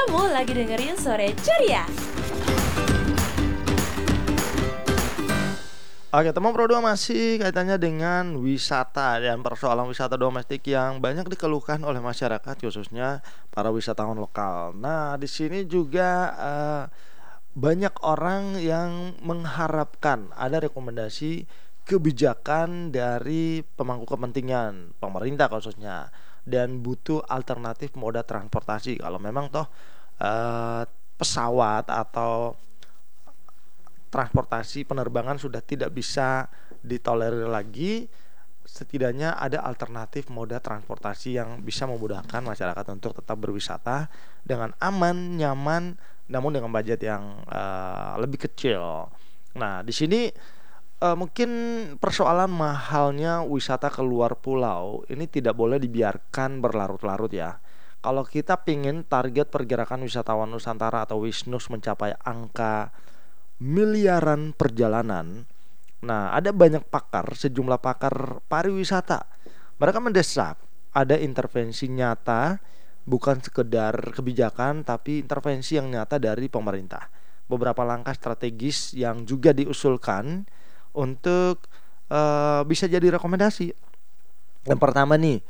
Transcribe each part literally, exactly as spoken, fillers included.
Kamu lagi dengerin Sore Ceria. Oke, teman Pro dua masih kaitannya dengan wisata dan persoalan wisata domestik yang banyak dikeluhkan oleh masyarakat, khususnya para wisatawan lokal. Nah, di sini juga eh, banyak orang yang mengharapkan ada rekomendasi kebijakan dari pemangku kepentingan pemerintah khususnya, dan butuh alternatif moda transportasi kalau memang toh eh, pesawat atau transportasi penerbangan sudah tidak bisa ditolerir lagi. Setidaknya ada alternatif moda transportasi yang bisa memudahkan masyarakat untuk tetap berwisata dengan aman, nyaman, namun dengan budget yang uh, lebih kecil. Nah, di sini uh, mungkin persoalan mahalnya wisata keluar pulau ini tidak boleh dibiarkan berlarut-larut ya. Kalau kita pingin target pergerakan wisatawan Nusantara atau Wisnus mencapai angka miliaran perjalanan. Nah, ada banyak pakar, sejumlah pakar pariwisata. Mereka mendesak ada intervensi nyata, bukan sekedar kebijakan, tapi intervensi yang nyata dari pemerintah. Beberapa langkah strategis yang juga diusulkan untuk uh, bisa jadi rekomendasi. Yang pertama nih,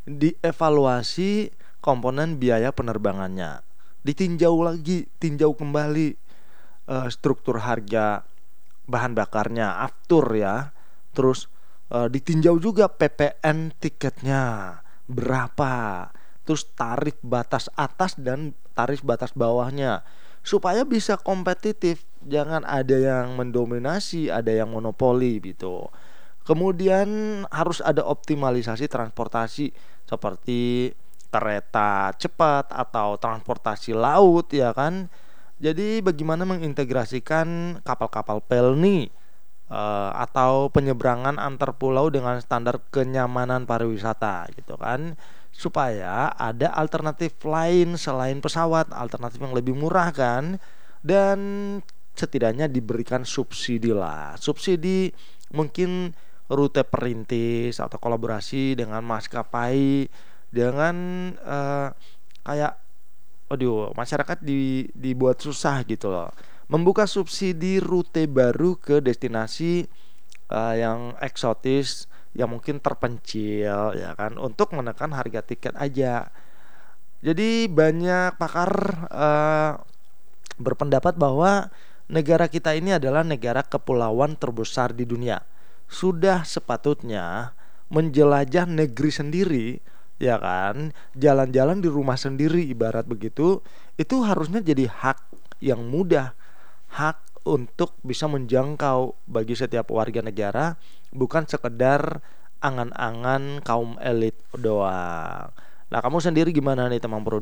dievaluasi komponen biaya penerbangannya. Ditinjau lagi, tinjau kembali uh, struktur harga bahan bakarnya, aftur ya. Terus uh, ditinjau juga P P N tiketnya berapa. Terus tarif batas atas dan tarif batas bawahnya supaya bisa kompetitif, jangan ada yang mendominasi, ada yang monopoli gitu. Kemudian harus ada optimalisasi transportasi seperti kereta cepat atau transportasi laut ya kan. Jadi bagaimana mengintegrasikan kapal-kapal pelni uh, atau penyeberangan antar pulau dengan standar kenyamanan pariwisata gitu kan, supaya ada alternatif lain selain pesawat, alternatif yang lebih murah kan, dan setidaknya diberikan subsidi lah, subsidi mungkin rute perintis atau kolaborasi dengan maskapai dengan uh, kayak Waduh, masyarakat di, dibuat susah gitu loh. Membuka subsidi rute baru ke destinasi uh, yang eksotis, yang mungkin terpencil, ya kan, untuk menekan harga tiket aja. Jadi banyak pakar uh, berpendapat bahwa negara kita ini adalah negara kepulauan terbesar di dunia. Sudah sepatutnya menjelajah negeri sendiri, ya kan, jalan-jalan di rumah sendiri ibarat begitu. Itu harusnya jadi hak yang mudah, hak untuk bisa menjangkau bagi setiap warga negara, bukan sekedar angan-angan kaum elit doang. Nah, kamu sendiri gimana nih teman Bro?